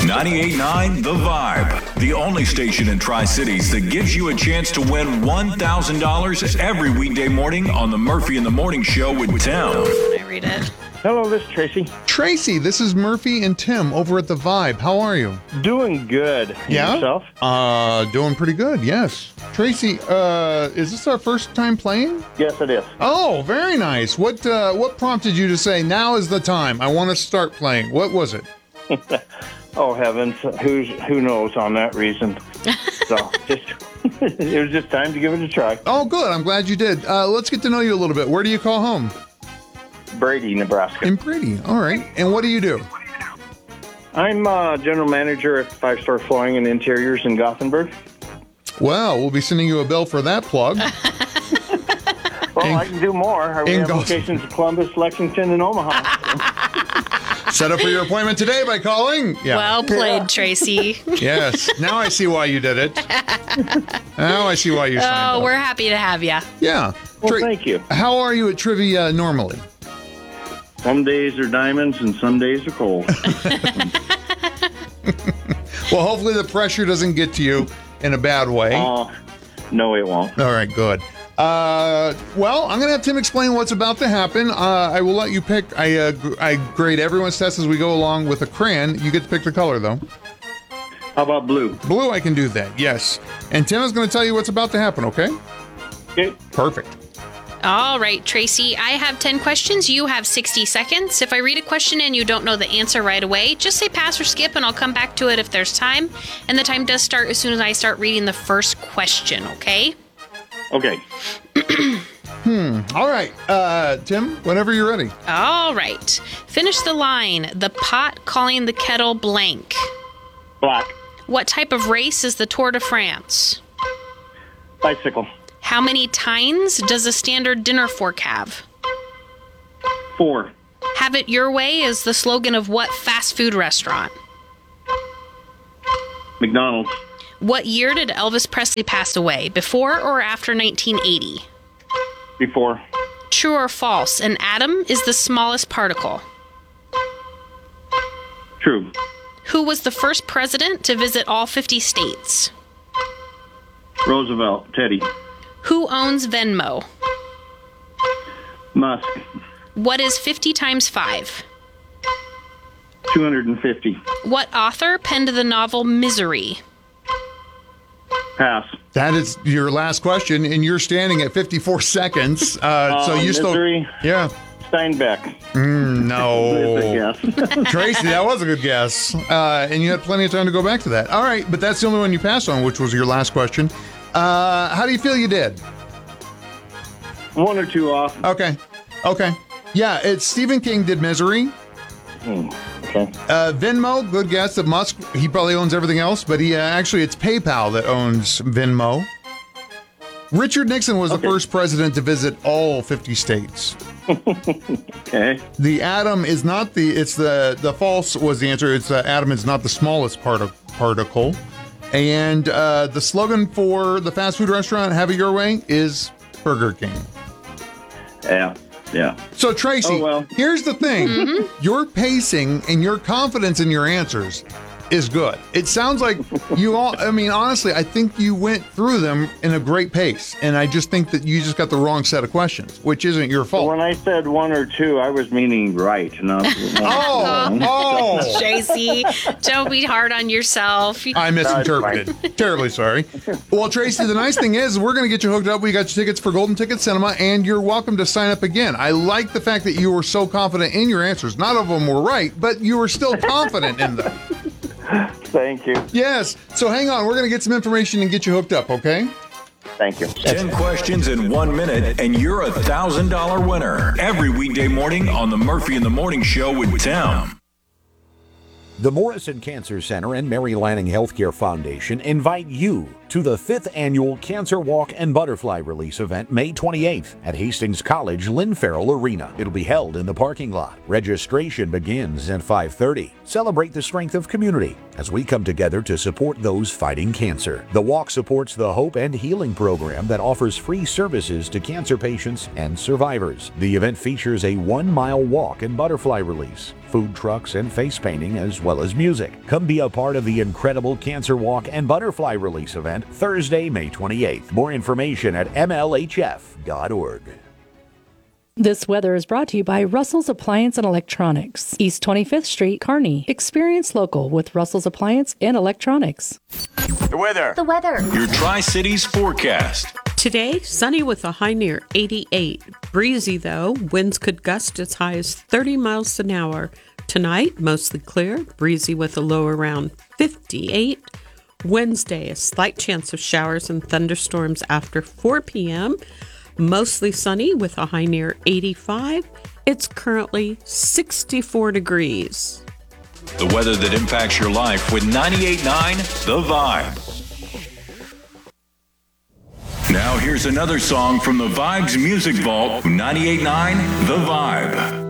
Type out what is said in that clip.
98.9 The Vibe, the only station in Tri-Cities that gives you a chance to win $1,000 every weekday morning on the Murphy in the Morning Show with Tim. I read it. Hello, this is Tracy. Tracy, this is Murphy and Tim over at The Vibe. How are you? Doing good. And Yeah? yourself? Doing pretty good, yes. Tracy, is this our first time playing? Yes, it is. Oh, very nice. What prompted you to say, now is the time, I want to start playing? What was it? Oh, heavens. Who knows on that reason? So, it was just time to give it a try. Oh, good. I'm glad you did. Let's get to know you a little bit. Where do you call home? Brady, Nebraska. In Brady. All right. And what do you do? I'm general manager at 5 Star Flooring and Interiors in Gothenburg. Well, we'll be sending you a bill for that plug. Well, I can do more. We have Goth- locations in Columbus, Lexington, and Omaha. Set up for your appointment today by calling. Yeah. Well played, Tracy. Yes. Now I see why you did it. Now I see why you signed up. Oh, we're happy to have you. Yeah. Well, thank you. How are you at trivia normally? Some days are diamonds and some days are coal. Well, hopefully the pressure doesn't get to you in a bad way. No, it won't. All right, good. Well, I'm going to have Tim explain what's about to happen. I will let you pick. I grade everyone's test as we go along with a crayon. You get to pick the color, though. How about blue? Blue, I can do that, yes. And Tim is going to tell you what's about to happen, okay? Okay. Perfect. All right, Tracy, I have 10 questions. You have 60 seconds. If I read a question and you don't know the answer right away, just say pass or skip, and I'll come back to it if there's time. And the time does start as soon as I start reading the first question, okay? Okay. All right. Tim, whenever you're ready. All right. Finish the line. The pot calling the kettle blank. Black. What type of race is the Tour de France? Bicycle. How many tines does a standard dinner fork have? 4. Have it your way is the slogan of what fast food restaurant? McDonald's. What year did Elvis Presley pass away, before or after 1980? Before. True or false, an atom is the smallest particle? True. Who was the first president to visit all 50 states? Roosevelt. Teddy. Who owns Venmo? Musk. What is 50 times 5? 250. What author penned the novel Misery? Pass. That is your last question, and you're standing at 54 seconds. So you Misery. still... Yeah. Steinbeck. No. It's a guess. Tracy, that was a good guess. And you had plenty of time to go back to that. All right, but that's the only one you passed on, which was your last question. How do you feel you did? 1 or 2 off. Okay. Yeah, it's Stephen King did Misery. Okay. Venmo, good guess. That Musk, he probably owns everything else, but he actually it's PayPal that owns Venmo. Richard Nixon was the first president to visit all 50 states. Okay. The atom is not the false was the answer. It's the atom is not the smallest particle. And the slogan for the fast food restaurant, Have It Your Way, is Burger King. Yeah. So, Tracy, Oh, well. Here's the thing. Your pacing and your confidence in your answers is good. It sounds like you all, I mean, honestly, I think you went through them in a great pace. And I just think that you just got the wrong set of questions, which isn't your fault. When I said 1 or 2, I was meaning right. Not Oh! Tracy, don't be hard on yourself. I misinterpreted. Terribly sorry. Well, Tracy, the nice thing is we're going to get you hooked up. We got your tickets for Golden Ticket Cinema, and you're welcome to sign up again. I like the fact that you were so confident in your answers. None of them were right, but you were still confident in them. Thank you. Yes. So hang on. We're going to get some information and get you hooked up, okay? Thank you. 10 questions in 1 minute, and you're a $1,000 winner every weekday morning on the Murphy in the Morning Show with Tim. The Morrison Cancer Center and Mary Lanning Healthcare Foundation invite you to to the 5th Annual Cancer Walk and Butterfly Release event May 28th at Hastings College Lynn Farrell Arena. It'll be held in the parking lot. Registration begins at 5:30. Celebrate the strength of community as we come together to support those fighting cancer. The walk supports the Hope and Healing program that offers free services to cancer patients and survivors. The event features a 1-mile walk and butterfly release, food trucks and face painting, as well as music. Come be a part of the incredible Cancer Walk and Butterfly Release event Thursday, May 28th. More information at mlhf.org. This weather is brought to you by Russell's Appliance and Electronics, East 25th Street, Kearney. Experience local with Russell's Appliance and Electronics. The weather. Your Tri-Cities forecast. Today, sunny with a high near 88. Breezy, though. Winds could gust as high as 30 miles an hour. Tonight, mostly clear. Breezy with a low around 58. Wednesday, a slight chance of showers and thunderstorms after 4 p.m. Mostly sunny with a high near 85. It's currently 64 degrees. The weather that impacts your life with 98.9 The Vibe. Now here's another song from the Vibe's Music Vault, 98.9 The Vibe.